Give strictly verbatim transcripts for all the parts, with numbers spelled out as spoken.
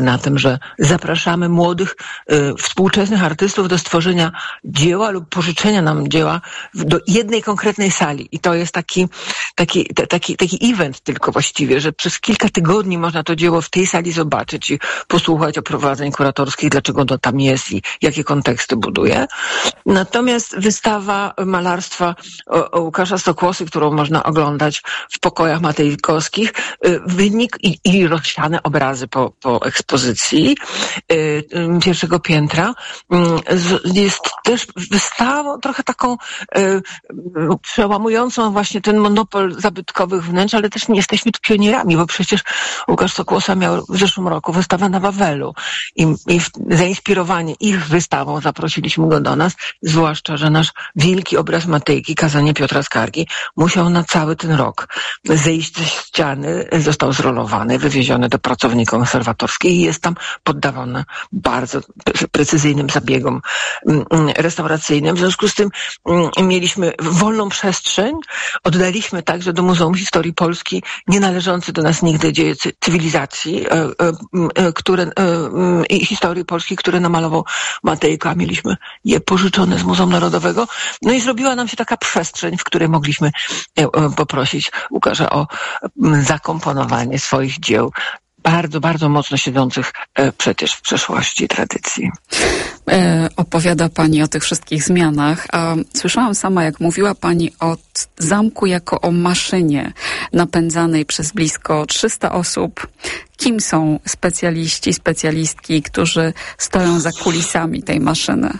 na tym, że zapraszamy młodych, y, współczesnych artystów do stworzenia dzieła lub pożyczenia nam dzieła do jednej konkretnej sali. I to jest taki, taki, t- taki, taki event tylko właściwie, że przez kilka tygodni można to dzieło w tej sali zobaczyć i posłuchać oprowadzeń kuratorskich, dlaczego ono tam jest i jakie konteksty buduje. Natomiast wystawa malarstwa o, o Łukasza Stokłosy, którą można oglądać w pokojach matejkowskich, y, wynik i, i rozsiane obrazy po, po ekspozycji y, pierwszego piętra y, jest też wystawą trochę taką y, przełamującą właśnie ten monopol zabytkowych wnętrz, ale też nie jesteśmy tu pionierami, bo przecież Łukasz Stokłosa miał w zeszłym roku wystawę na Wawelu i, i w, zainspirowani ich wystawą zaprosiliśmy go do nas, zwłaszcza, że nasz wielki obraz Matejki, Kazanie Piotra Skargi, musiał na cały ten rok zejść ze ściany, został zrolowany, wywieziony do pracowni konserwatorskiej i jest tam poddawany bardzo precyzyjnym zabiegom restauracyjnym. W związku z tym mieliśmy wolną przestrzeń, oddaliśmy także do Muzeum Historii Polski nienależący do nas nigdy dzieje cywilizacji, które, i historii polskiej, które namalował Matejko, a mieliśmy je pożyczone z Muzeum Narodowego. No i zrobiła nam się taka przestrzeń, w której mogliśmy poprosić Łukasza o zakomponowanie swoich dzieł, bardzo, bardzo mocno siedzących e, przecież w przeszłości tradycji. E, opowiada Pani o tych wszystkich zmianach, a słyszałam sama, jak mówiła Pani o zamku jako o maszynie napędzanej przez blisko trzysta osób. Kim są specjaliści, specjalistki, którzy stoją za kulisami tej maszyny?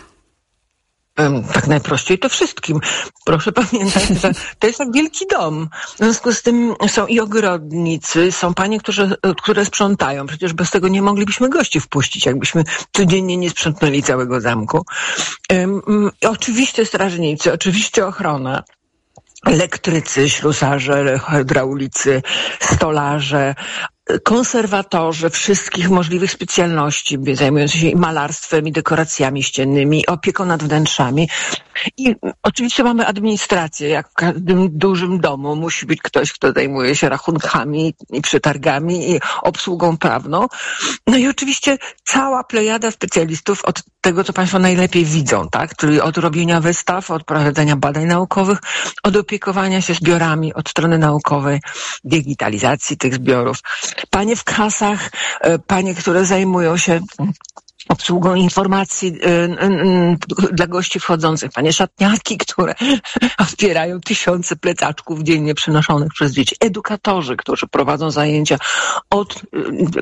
Tak najprościej to wszystkim. Proszę pamiętać, że to jest jak wielki dom. W związku z tym są i ogrodnicy, są panie, którzy, które sprzątają. Przecież bez tego nie moglibyśmy gości wpuścić, jakbyśmy codziennie nie sprzątnęli całego zamku. Um, um, oczywiście strażnicy, oczywiście ochrona. Elektrycy, ślusarze, hydraulicy, stolarze, konserwatorzy wszystkich możliwych specjalności, zajmujący się i malarstwem, i dekoracjami ściennymi, i opieką nad wnętrzami. I oczywiście mamy administrację, jak w każdym dużym domu. Musi być ktoś, kto zajmuje się rachunkami i przetargami i obsługą prawną. No i oczywiście cała plejada specjalistów od tego, co Państwo najlepiej widzą, tak? Czyli od robienia wystaw, od prowadzenia badań naukowych, od opiekowania się zbiorami od strony naukowej, digitalizacji tych zbiorów. Panie w kasach, panie, które zajmują się obsługą informacji y, y, y, dla gości wchodzących, panie szatniarki, które otwierają tysiące plecaczków dziennie przynoszonych przez dzieci, edukatorzy, którzy prowadzą zajęcia od y,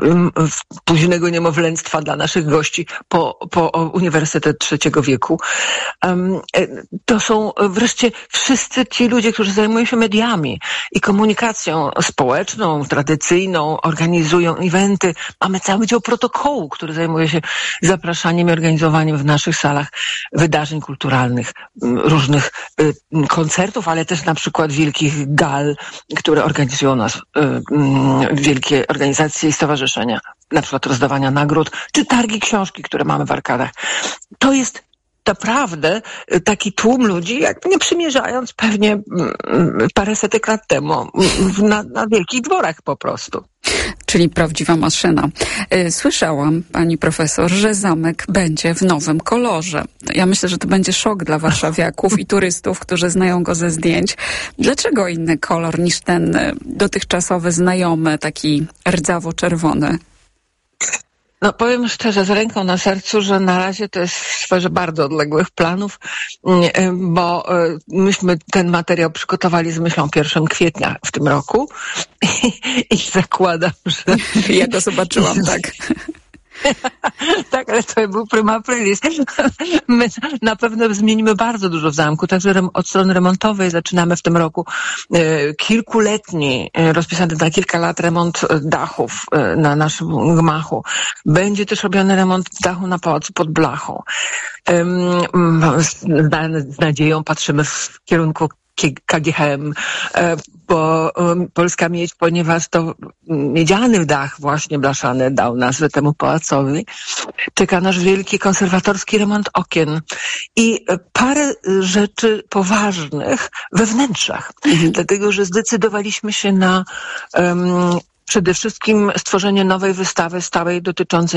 y, późnego niemowlęctwa dla naszych gości po, po Uniwersytet Trzeciego Wieku. Um, y, to są wreszcie wszyscy ci ludzie, którzy zajmują się mediami i komunikacją społeczną, tradycyjną, organizują eventy. Mamy cały dział protokołu, który zajmuje się zapraszaniem i organizowaniem w naszych salach wydarzeń kulturalnych, różnych y, koncertów, ale też na przykład wielkich gal, które organizują nas y, y, wielkie organizacje i stowarzyszenia, na przykład rozdawania nagród, czy targi książki, które mamy w arkadach. To jest naprawdę taki tłum ludzi, jak nie przymierzając pewnie paręsetek lat temu na, na wielkich dworach po prostu. Czyli prawdziwa maszyna. Słyszałam, pani profesor, że zamek będzie w nowym kolorze. Ja myślę, że to będzie szok dla warszawiaków i turystów, którzy znają go ze zdjęć. Dlaczego inny kolor niż ten dotychczasowy, znajomy, taki rdzawo-czerwony? No powiem szczerze, z ręką na sercu, że na razie to jest w sferze bardzo odległych planów, bo myśmy ten materiał przygotowali z myślą pierwszego kwietnia w tym roku i, i zakładam, że... Ja go zobaczyłam, tak. Tak, ale to był prima aprilis. My na pewno zmienimy bardzo dużo w zamku, także od strony remontowej zaczynamy w tym roku e, kilkuletni, e, rozpisany na kilka lat remont dachów e, na naszym gmachu. Będzie też robiony remont dachu na pałacu pod Blachą. E, z, z nadzieją patrzymy w kierunku K G H M, bo Polska Miedź, ponieważ to miedziany dach właśnie blaszany dał nazwę temu pałacowi, czeka nasz wielki konserwatorski remont okien i parę rzeczy poważnych we wnętrzach, mhm. dlatego że zdecydowaliśmy się na um, przede wszystkim stworzenie nowej wystawy stałej dotyczącej